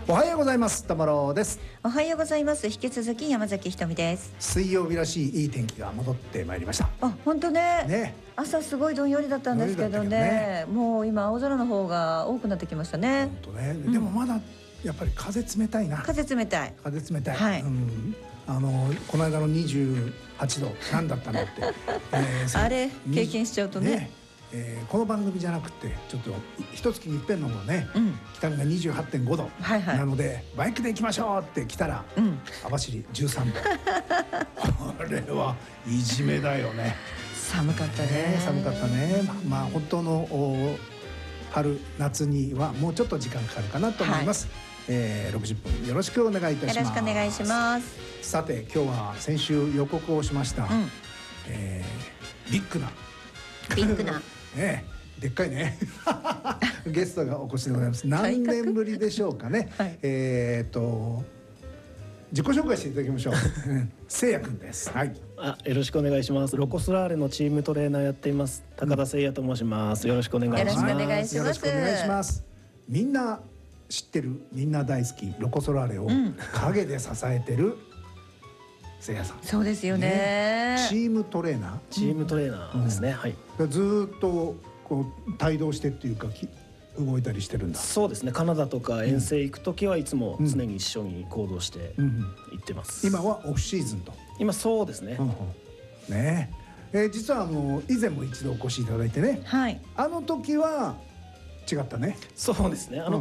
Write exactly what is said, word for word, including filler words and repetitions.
おはようございます。玉郎です。 おはようございます。引き続き山崎ひとみです。 水曜日らしいいい天気が戻ってまいりました。 あ、本当ね。 ね、 朝すごいどんよりだったんですけど ね, ねもう今青空の方が多くなってきましたね。 本当ね、うん、でもまだやっぱり風冷たいな。 風冷たい。 風冷たい。 はい。 うん、あのこの間のにじゅうはちど何だったのって、 えー、あれ経験しちゃうとね。ねえー、この番組じゃなくてちょっと一月に一遍のもね、うん、北見が にじゅうはちてんごど、はいはい、なのでバイクで行きましょうって来たら、うん、網走じゅうさんどこれはいじめだよね。 寒かったね。 ね、寒かったね。まあ本当の春夏にはもうちょっと時間かかるかなと思います、はい。えー、ろくじゅっぷんよろしくお願いいたします。 よろしくお願いします。 さて今日は先週予告をしました、うん、えー、ビッグなビッグなね、でっかいねゲストがお越しでございます。何年ぶりでしょうかね、はい、えーと自己紹介していただきましょうせいやくんです、はい、 あ、よろしくお願いします。ロコ・ソラーレのチームトレーナーやっています高田せいやと申します。よろしくお願いします。 よろしくお願いします。 よろしくお願いします。みんな知ってる、みんな大好きロコ・ソラーレを陰で支えてるせいやさん。 そうですよ ね, ねチームトレーナーチームトレーナーですね、うん、はい。 ずっとこう帯同してっていうか動いたりしてるんだ。 そうですね。カナダとか遠征行くときはいつも常に一緒に行動して行ってます、 うんうんうん、今はオフシーズンと。 今そうですね、うんうん、 ねえ、えー、実はあの以前も一度お越しいただいてね、はい、あの時は違ったね。 そうですね。あの